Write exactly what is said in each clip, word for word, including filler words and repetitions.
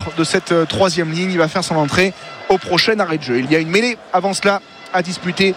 mètres de cette euh, troisième ligne. Il va faire son entrée au prochain arrêt de jeu. Il y a une mêlée avant cela à disputer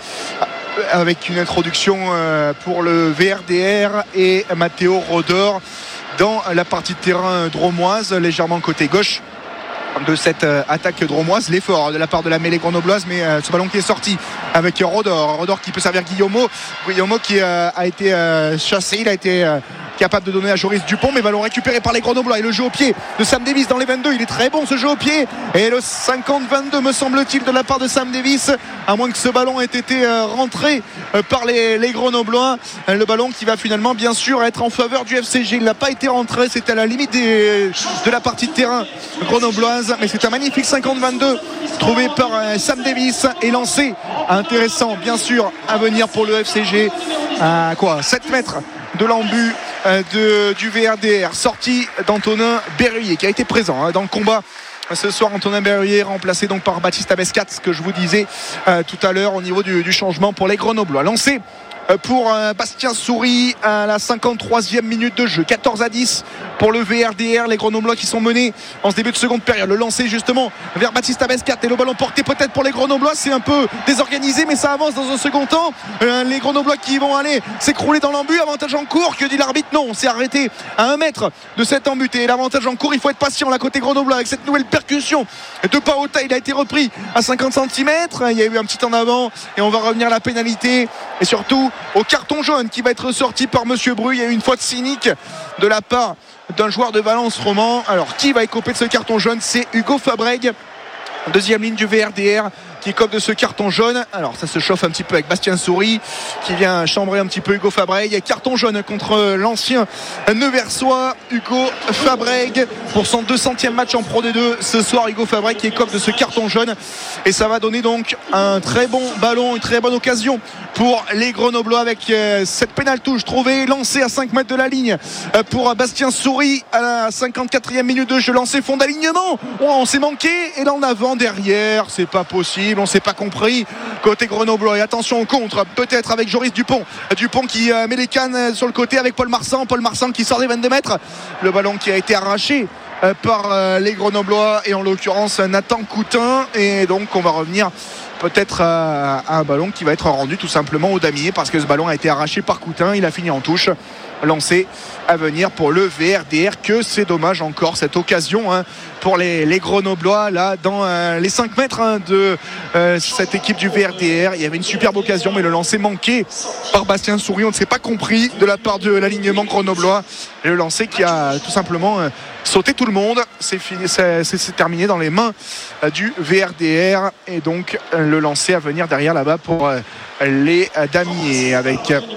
avec une introduction euh, pour le V R D R et Matteo Rodor dans la partie de terrain dromoise, légèrement côté gauche de cette euh, attaque dromoise. L'effort de la part de la mêlée grenobloise, mais euh, ce ballon qui est sorti avec Rodor Rodor qui peut servir Guillaumeau Guillaumeau qui euh, a été euh, chassé, il a été euh, capable de donner à Joris Dupont, mais ballon récupéré par les Grenoblois et le jeu au pied de Sam Davis dans les vingt-deux. Il est très bon ce jeu au pied, et le cinquante vingt-deux me semble-t-il de la part de Sam Davis, à moins que ce ballon ait été euh, rentré euh, par les, les Grenoblois. Euh, le ballon qui va finalement bien sûr être en faveur du F C G. Il n'a pas été rentré, c'était à la limite des, de la partie de terrain grenobloise, mais c'est un magnifique cinquante vingt-deux trouvé par euh, Sam Davis et lancé intéressant bien sûr à venir pour le F C G à quoi sept mètres de l'embut de, du V R D R, sortie d'Antonin Berruyer qui a été présent hein, dans le combat ce soir. Antonin Berruyer remplacé donc par Baptiste Abescat, ce que je vous disais euh, tout à l'heure au niveau du, du changement pour les Grenoblois. Lancé pour euh, Bastien Souris à la cinquante-troisième minute de jeu, quatorze à dix pour le V R D R. Les Grenoblois qui sont menés en ce début de seconde période. Le lancer justement vers Baptiste Abescat et le ballon porté peut-être pour les Grenoblois. C'est un peu désorganisé, mais ça avance dans un second temps. euh, les Grenoblois qui vont aller s'écrouler dans l'embut. Avantage en cours, que dit l'arbitre? Non, on s'est arrêté à un mètre de cet embut, et l'avantage en cours, il faut être patient là côté Grenoblois avec cette nouvelle percussion de Paota. Il a été repris à cinquante centimètres, il y a eu un petit en avant et on va revenir à la pénalité et surtout au carton jaune qui va être sorti par Monsieur Bru. Il y a eu une faute cynique de la part d'un joueur de Valence Roman. Alors qui va écoper de ce carton jaune? C'est Hugo Fabreg, deuxième ligne du V R D R, qui écope de ce carton jaune. Alors ça se chauffe un petit peu avec Bastien Souris qui vient chambrer un petit peu Hugo Fabreg. Carton jaune contre l'ancien Neversois Hugo Fabreg pour son deux centième match en Pro D deux ce soir. Hugo Fabreg qui écope de ce carton jaune, et ça va donner donc un très bon ballon, une très bonne occasion pour les Grenoblois avec euh, cette pénale touche trouvée, lancée à cinq mètres de la ligne euh, pour Bastien Souris à la cinquante-quatrième minute de jeu. Lancé fond d'alignement, oh, on s'est manqué, et là en avant derrière, c'est pas possible, on s'est pas compris côté Grenoblois. Et attention au contre peut-être avec Joris Dupont Dupont qui euh, met les cannes sur le côté avec Paul Marsan Paul Marsan qui sort des vingt-deux mètres. Le ballon qui a été arraché euh, par euh, les Grenoblois, et en l'occurrence Nathan Coutin, et donc on va revenir peut-être à un ballon qui va être rendu tout simplement au damier, parce que ce ballon a été arraché par Coutin. Il a fini en touche. Lancé à venir pour le V R D R. Que c'est dommage encore cette occasion hein, pour les, les Grenoblois là dans euh, les cinq mètres hein, de euh, cette équipe du V R D R. Il y avait une superbe occasion, mais le lancer manqué par Bastien Souris, on ne s'est pas compris de la part de l'alignement grenoblois, et le lancer qui a tout simplement euh, sauté tout le monde. C'est fini, c'est, c'est, c'est terminé dans les mains euh, du V R D R, et donc euh, le lancer à venir derrière là-bas pour euh, les euh, damiers avec euh,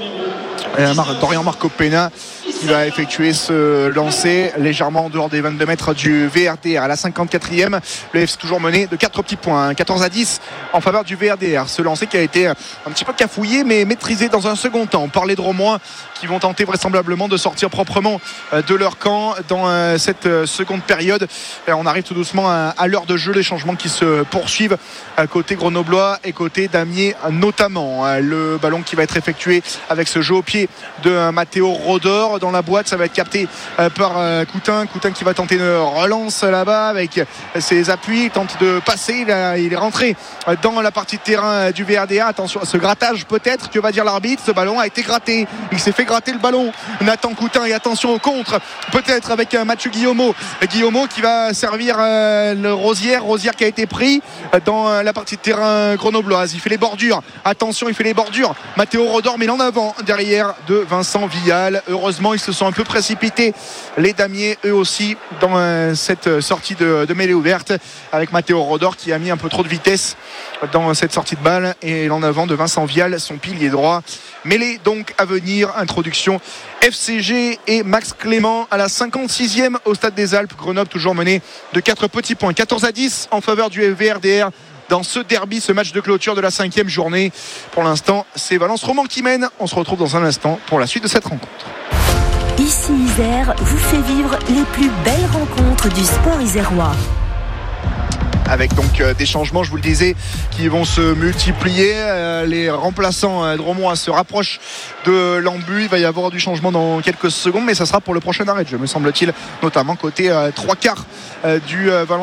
Dorian Marco Pena qui va effectuer ce lancer légèrement en dehors des vingt-deux mètres du V R D R. À la cinquante-quatrième, le F C toujours mené de quatre petits points, quatorze à dix en faveur du V R D R. Ce lancer qui a été un petit peu cafouillé mais maîtrisé dans un second temps. On parlait de Romois qui vont tenter vraisemblablement de sortir proprement de leur camp dans cette seconde période. On arrive tout doucement à l'heure de jeu, les changements qui se poursuivent côté grenoblois et côté damier notamment. Le ballon qui va être effectué avec ce jeu au pied de Matteo Rodor dans la boîte, ça va être capté par Coutin Coutin qui va tenter une relance là-bas avec ses appuis, il tente de passer, il est rentré dans la partie de terrain du V R D A. Attention à ce grattage peut-être, que va dire l'arbitre? Ce ballon a été gratté, il s'est fait gratter le ballon Nathan Coutin, et attention au contre peut-être avec Mathieu Guillaumeau Guillaumeau qui va servir le Rosière Rosière qui a été pris dans la partie de terrain grenobloise. Il fait les bordures, attention il fait les bordures Matteo Rodor, mais en avant derrière de Vincent Vial. Heureusement ils se sont un peu précipités les damiers eux aussi dans cette sortie de, de mêlée ouverte, avec Matteo Rodor qui a mis un peu trop de vitesse dans cette sortie de balle, et l'en avant de Vincent Vial, son pilier droit. Mêlée donc à venir, introduction F C G et Max Clément à la cinquante-sixième au Stade des Alpes. Grenoble toujours mené de quatre petits points, quatorze à dix en faveur du V R D R dans ce derby, ce match de clôture de la cinquième journée. Pour l'instant, c'est Valence Roman qui mène. On se retrouve dans un instant pour la suite de cette rencontre. Ici Isère vous fait vivre les plus belles rencontres du sport isérois. Avec donc euh, des changements, je vous le disais, qui vont se multiplier. Euh, les remplaçants euh, Dromois se rapprochent de l'embut. Il va y avoir du changement dans quelques secondes, mais ça sera pour le prochain arrêt de jeu, me semble-t-il, notamment côté euh, trois quarts euh, du euh, Valence.